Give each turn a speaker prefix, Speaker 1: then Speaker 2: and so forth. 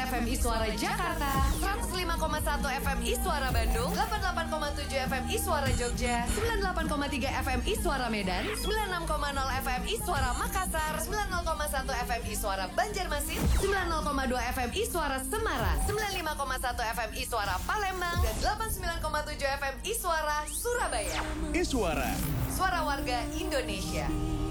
Speaker 1: FM Iswara Jakarta, 105,1 FM Iswara Bandung, 88,7 FM Iswara Jogja, 98,3 FM Iswara Medan, 96,0 FM Iswara Makassar, 90,1 FM Iswara Banjarmasin, 90,2 FM Iswara Semarang, 95,1 FM Iswara Palembang, dan 89,7 FM Iswara Surabaya.
Speaker 2: Iswara,
Speaker 1: Suara warga Indonesia.